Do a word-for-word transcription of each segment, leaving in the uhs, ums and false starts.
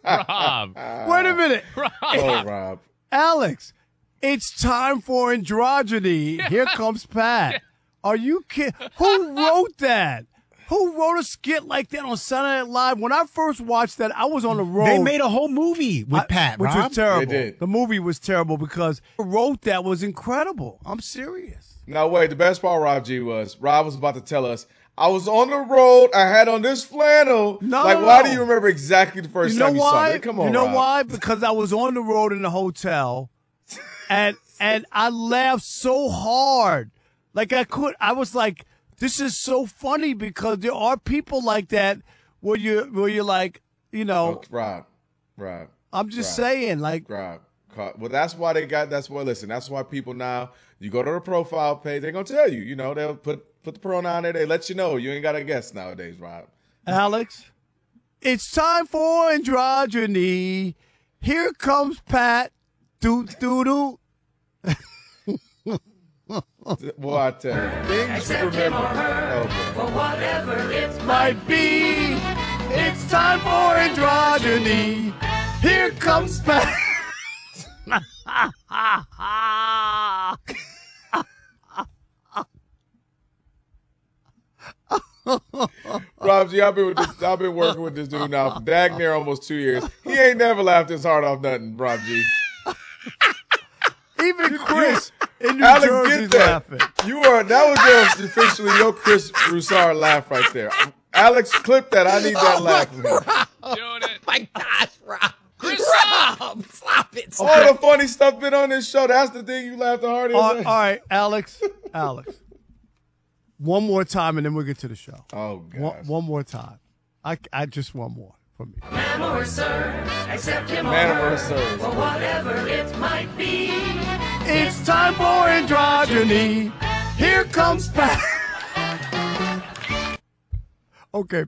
Rob. Wait a minute. Rob. Oh, Rob. Alex, it's time for androgyny. Here comes Pat. Are you kidding? Who wrote that? Who wrote a skit like that on Saturday Night Live? When I first watched that, I was on the road. They made a whole movie with I- Pat, which Rob. was terrible. They did. The movie was terrible because who wrote that was incredible. I'm serious. Now, wait, the best part, Rob G, was Rob was about to tell us, I was on the road, I had on this flannel. No, like, no, why no. do you remember exactly the first You know time you saw why? it? Come on, you know Rob. why? Because I was on the road in the hotel, and and I laughed so hard, like I could. I was like, "This is so funny," because there are people like that where you where you're like, you know, Oh, Rob, Rob, I'm just Rob. saying, like, Rob. Well, that's why they got, that's why, listen, that's why people now, you go to the profile page, they're going to tell you, you know, they'll put put the pronoun there, they let you know. You ain't got to guess nowadays, Rob. Alex, it's time for androgyny. Here comes Pat. Doo doo doo. Boy, I tell you, things to remember. Oh, boy. Whatever it might be, it's time for androgyny. Here comes Pat. Rob G, I've been with this, I've been working with this dude now for dag near almost two years. He ain't never laughed his heart off nothing, Rob G. Even Chris in New Alex, Jersey's get that. laughing. You are that was your officially your Chris Broussard laugh right there. Alex, clip that. I need that laugh from him. Doing it. My gosh, Rob. Chris, Rob, stop it. Stop All the funny stuff been on this show. That's the thing you laughed the hardest All, at. all right, Alex. Alex. One more time, and then we'll get to the show. Oh, gosh. One, one more time. I, I just one more from me. Man or sir, accept him or Man her, or sir. for whatever it might be. It's time for androgyny. Here comes Pat. Okay.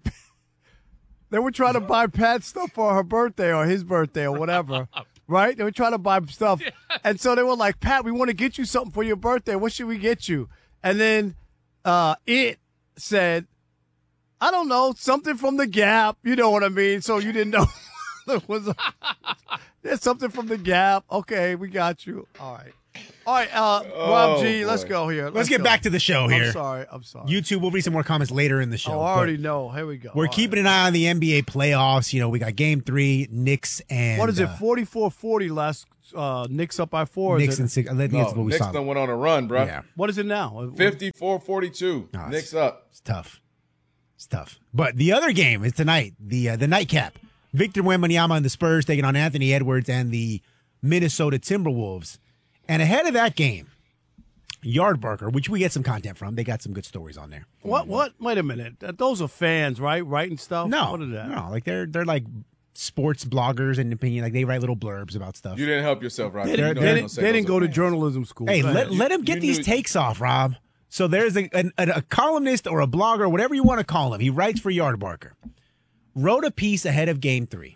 They were trying to buy Pat stuff for her birthday or his birthday or whatever, right? They were trying to buy stuff. And so they were like, Pat, we want to get you something for your birthday. What should we get you? And then uh, it said, I don't know, something from the Gap. You know what I mean? So you didn't know. There was a, there's something from the Gap. Okay, we got you. All right. All right, uh, Rob Oh, G, let's boy. go here. Let's get go. back to the show here. I'm sorry. I'm sorry. YouTube, we'll read some more comments later in the show. oh, I but already know. Here we go. We're All keeping right. an eye on the N B A playoffs. You know, we got game three, Knicks and What is it, uh, forty-four forty last uh, Knicks up by four? Is Knicks it- and six. I think No, that's what we Knicks saw. done went on a run, bro. Yeah, What is it now? fifty-four forty-two. No, it's- Knicks up. it's tough. It's tough. But the other game is tonight, the uh, the nightcap. Victor Wembanyama and the Spurs taking on Anthony Edwards and the Minnesota Timberwolves. And ahead of that game, Yardbarker, which we get some content from. They got some good stories on there. What? What? Wait a minute. Th- Those are fans, right? Writing stuff? No, What is that? no, like they're they're like sports bloggers and opinion. Like they write little blurbs about stuff. You didn't help yourself, Rob. They, You didn't- know they you're didn't, gonna say they those didn't go are to fans. journalism school. Hey, Go let, ahead. let him get You these knew- takes off, Rob. So there's a, an, a, a columnist or a blogger, whatever you want to call him. He writes for Yardbarker. Wrote a piece ahead of game three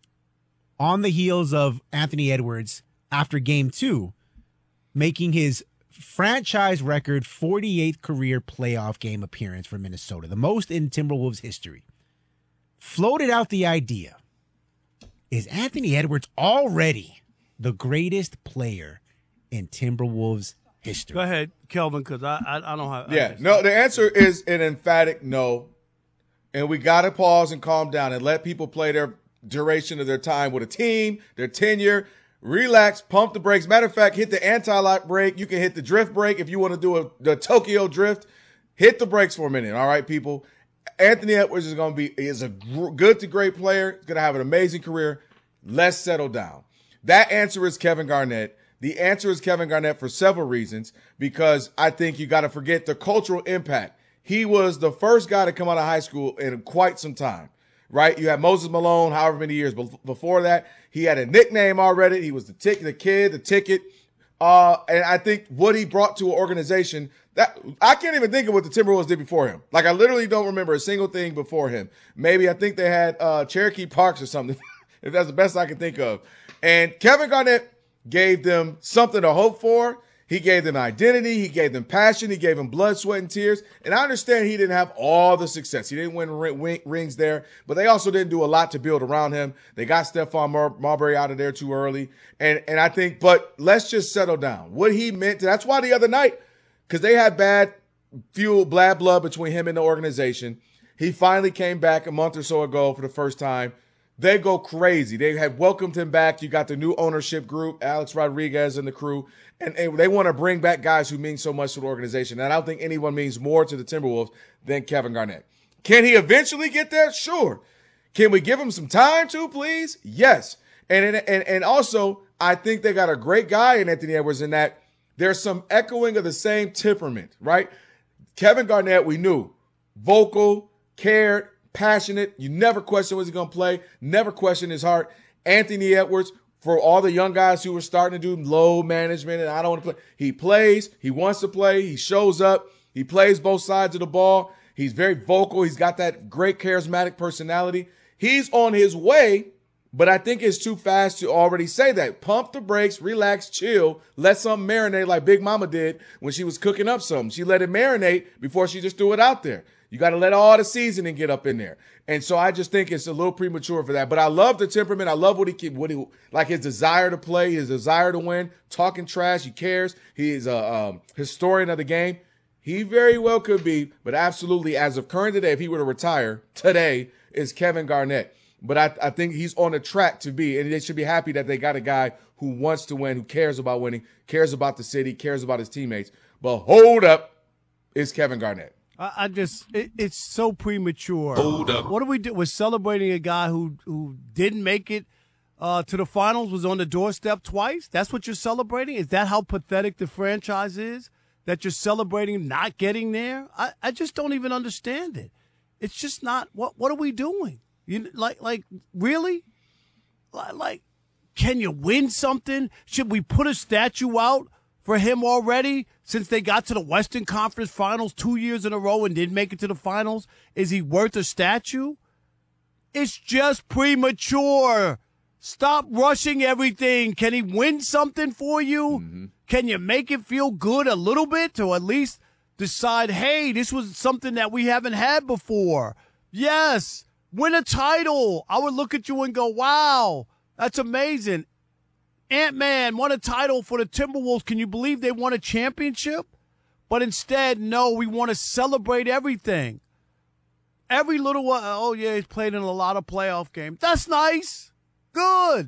on the heels of Anthony Edwards after game two, making his franchise record forty-eighth career playoff game appearance for Minnesota, the most in Timberwolves history. Floated out the idea, is Anthony Edwards already the greatest player in Timberwolves history? Go ahead, Kelvin, because I, I I don't have. I Yeah, just- no, the answer is an emphatic no. And we got to pause and calm down and let people play their duration of their time with a team, their tenure. Relax, pump the brakes. Matter of fact, hit the anti-lock brake. You can hit the drift brake if you want to do a, the Tokyo drift. Hit the brakes for a minute, all right, people? Anthony Edwards is going to be is a gr- good to great player. He's going to have an amazing career. Let's settle down. That answer is Kevin Garnett. The answer is Kevin Garnett for several reasons, because I think you got to forget the cultural impact. He was the first guy to come out of high school in quite some time, right? You had Moses Malone, however many years be- before that. He had a nickname already. He was the tick, the kid, the ticket. Uh, and I think what he brought to an organization that I can't even think of what the Timberwolves did before him. Like I literally don't remember a single thing before him. Maybe I think they had uh, Cherokee Parks or something, if that's the best I can think of. And Kevin Garnett gave them something to hope for. He gave them identity. He gave them passion. He gave them blood, sweat, and tears. And I understand he didn't have all the success. He didn't win ring, rings there, but they also didn't do a lot to build around him. They got Stephon Mar- Marbury out of there too early. And and I think, but let's just settle down. What he meant to, that's why the other night, because they had bad fuel, bad blood between him and the organization. He finally came back a month or so ago for the first time. They go crazy. They had welcomed him back. You got the new ownership group, Alex Rodriguez and the crew. And, and they want to bring back guys who mean so much to the organization. And I don't think anyone means more to the Timberwolves than Kevin Garnett. Can he eventually get there? Sure. Can we give him some time to, please? Yes. And, and, and also, I think they got a great guy in Anthony Edwards in that there's some echoing of the same temperament, right? Kevin Garnett, we knew, vocal, cared, passionate. You never question was he going to play. Never question his heart. Anthony Edwards, for all the young guys who were starting to do low management and I don't want to play, he plays. He wants to play. He shows up. He plays both sides of the ball. He's very vocal. He's got that great charismatic personality. He's on his way, but I think it's too fast to already say that. Pump the brakes, relax, chill, let something marinate like Big Mama did when she was cooking up something. She let it marinate before she just threw it out there. You got to let all the seasoning get up in there. And so I just think it's a little premature for that. But I love the temperament. I love what he keep, what he, like his desire to play, his desire to win, talking trash. He cares. He is a um, historian of the game. He very well could be, but absolutely, as of current today, if he were to retire today, is Kevin Garnett. But I, I think he's on the track to be, and they should be happy that they got a guy who wants to win, who cares about winning, cares about the city, cares about his teammates. But hold up, it's Kevin Garnett. I, I just, it, it's so premature. Hold up. What do we do? We're celebrating a guy who who didn't make it uh, to the finals, was on the doorstep twice. That's what you're celebrating? Is that how pathetic the franchise is? That you're celebrating not getting there? I, I just don't even understand it. It's just not, what what are we doing? You like like really? Like, can you win something? Should we put a statue out for him already since they got to the Western Conference Finals two years in a row and didn't make it to the finals? Is he worth a statue? It's just premature. Stop rushing everything. Can he win something for you? Mm-hmm. Can you make it feel good a little bit to at least decide, hey, this was something that we haven't had before? Yes. Win a title. I would look at you and go, wow, that's amazing. Ant-Man won a title for the Timberwolves. Can you believe they won a championship? But instead, no, we want to celebrate everything. Every little while, oh, yeah, he's played in a lot of playoff games. That's nice. Good.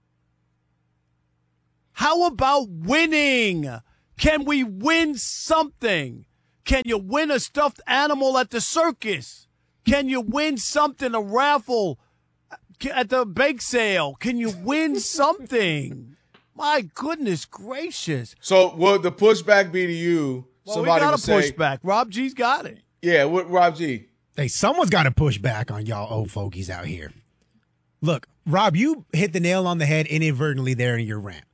How about winning? Can we win something? Can you win a stuffed animal at the circus? Can you win something, a raffle at the bake sale? Can you win something? My goodness gracious. So would the pushback be to you? Well, somebody we got would a say, pushback. Rob G's got it. Yeah, what Rob G? Hey, someone's got to push back on y'all old fogies out here. Look, Rob, you hit the nail on the head inadvertently there in your rant.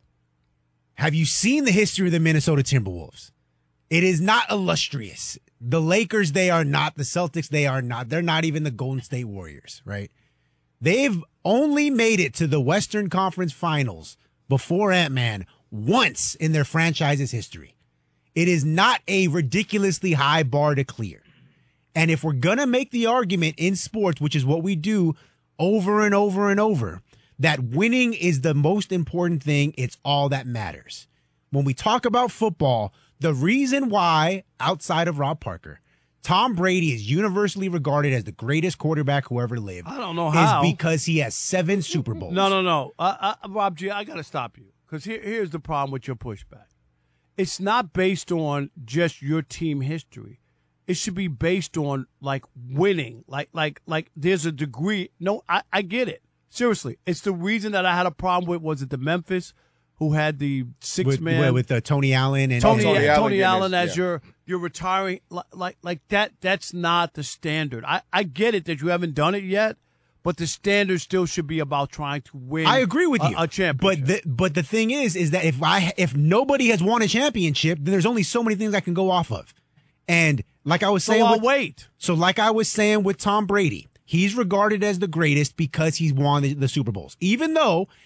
Have you seen the history of the Minnesota Timberwolves? It is not illustrious. The Lakers, they are not. The Celtics, they are not. They're not even the Golden State Warriors, right? They've only made it to the Western Conference Finals before Ant-Man once in their franchise's history. It is not a ridiculously high bar to clear. And if we're going to make the argument in sports, which is what we do over and over and over, that winning is the most important thing, it's all that matters. When we talk about football, the reason why, outside of Rob Parker, Tom Brady is universally regarded as the greatest quarterback who ever lived. I don't know how. Is because he has seven Super Bowls. No, no, no. Uh, uh, Rob G, I got to stop you because here, here's the problem with your pushback. It's not based on just your team history. It should be based on, like, winning. Like, like, like. There's a degree. No, I, I get it. Seriously, it's the reason that I had a problem with, was it the Memphis, who had the six with, man with uh, Tony Allen and Tony, Tony Tony, Allen, Tony Allen goodness, as yeah. you're you're retiring, like, like like that. That's not the standard. I, I get it that you haven't done it yet, but the standard still should be about trying to win. I agree with a, you. A championship. But the, but the thing is, is that if I if nobody has won a championship, then there's only so many things I can go off of. And like I was so saying, I'll with, wait. So like I was saying with Tom Brady, he's regarded as the greatest because he's won the, the Super Bowls. Even though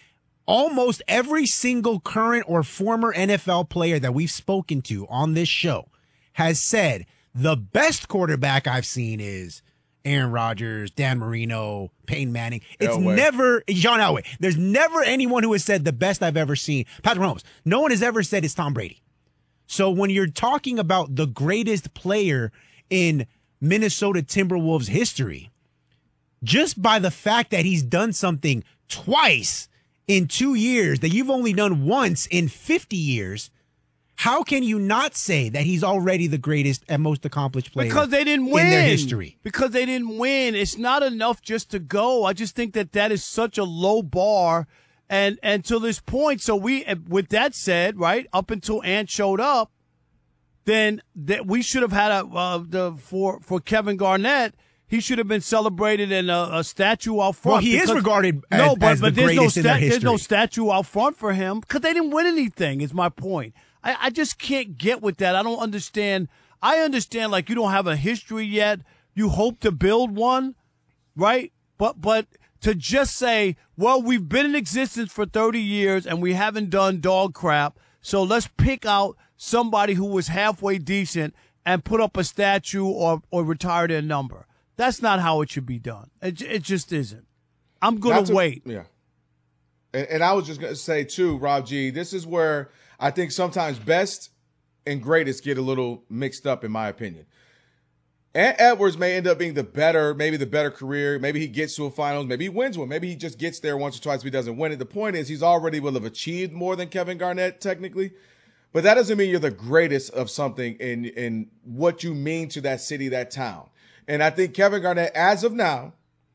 almost every single current or former N F L player that we've spoken to on this show has said the best quarterback I've seen is Aaron Rodgers, Dan Marino, Peyton Manning. It's Elway. never John Elway. There's never anyone who has said the best I've ever seen. Patrick Mahomes. No one has ever said it's Tom Brady. So when you're talking about the greatest player in Minnesota Timberwolves history, just by the fact that he's done something twice in two years that you've only done once in fifty years, how can you not say that he's already the greatest and most accomplished player because they didn't win in their history? Because they didn't win. It's not enough just to go. I just think that that is such a low bar, and and to this point. So we, with that said, right up until Ant showed up, then that we should have had a uh, the for for Kevin Garnett. He should have been celebrated in a, a statue out front. Well, he because, is regarded as, no, but, as but the there's greatest no in their sta- history. There's no statue out front for him because they didn't win anything, is my point. I, I just can't get with that. I don't understand. I understand, like, you don't have a history yet. You hope to build one, right? But but to just say, well, we've been in existence for thirty years and we haven't done dog crap, so let's pick out somebody who was halfway decent and put up a statue or, or retire their number. That's not how it should be done. It, it just isn't. I'm going to wait. Yeah. And, and I was just going to say, too, Rob G, this is where I think sometimes best and greatest get a little mixed up, in my opinion. Ant Edwards may end up being the better, maybe the better career. Maybe he gets to a finals. Maybe he wins one. Maybe he just gets there once or twice if he doesn't win it. The point is he's already will have achieved more than Kevin Garnett, technically. But that doesn't mean you're the greatest of something in, in what you mean to that city, that town. And I think Kevin Garnett, as of now,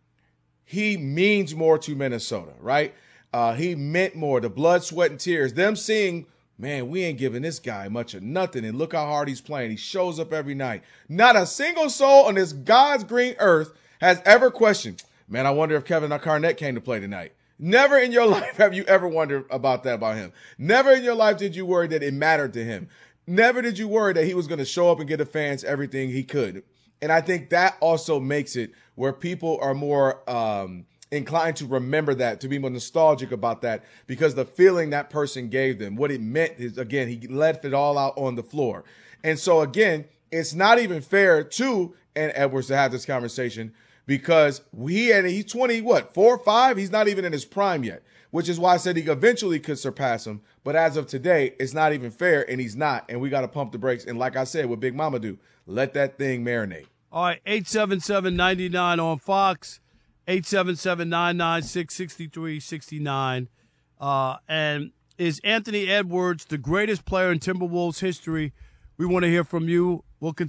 he means more to Minnesota, right? Uh, he meant more. The blood, sweat, and tears. Them seeing, man, we ain't giving this guy much of nothing. And look how hard he's playing. He shows up every night. Not a single soul on this God's green earth has ever questioned, man, I wonder if Kevin Garnett came to play tonight. Never in your life have you ever wondered about that about him. Never in your life did you worry that it mattered to him. Never did you worry that he was going to show up and give the fans everything he could. And I think that also makes it where people are more um, inclined to remember that, to be more nostalgic about that, because the feeling that person gave them, what it meant is, again, he let it all out on the floor. And so, again, it's not even fair to Ant Edwards to have this conversation because he and he's twenty, what, four or five? He's not even in his prime yet, which is why I said he eventually could surpass him. But as of today, it's not even fair, and he's not. And we got to pump the brakes. And like I said, what Big Mama do, let that thing marinate. All right, eight seven seven, nine nine on Fox, eight seven seven, nine nine six, six three six nine. Uh, and is Anthony Edwards the greatest player in Timberwolves history? We want to hear from you. We'll continue.